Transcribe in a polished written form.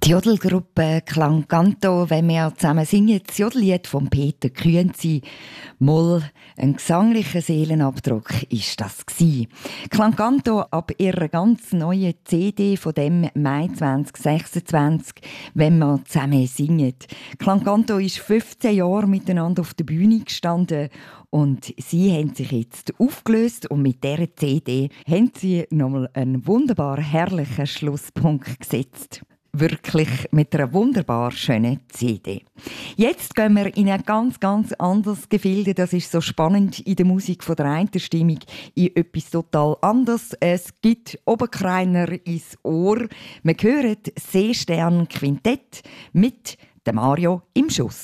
Die Jodelgruppe Klanganto, wenn wir zusammen singen, das Jodellied von Peter Künzi. Moll, ein gesanglicher Seelenabdruck ist das gsi. Klanganto ab ihrer ganz neuen CD von dem Mai 2026, wenn wir zusammen singen. Klanganto ist 15 Jahre miteinander auf der Bühne gestanden und sie haben sich jetzt aufgelöst und mit dieser CD haben sie nochmal einen wunderbar herrlichen Schlusspunkt gesetzt. Wirklich mit einer wunderbar schönen CD. Jetzt gehen wir in ein ganz anderes Gefilde. Das ist so spannend in der Musik von der einen Stimmung in etwas total anderes. Es gibt Oberkreiner ins Ohr. Wir hören Seestern Quintett mit dem Mario im Schuss.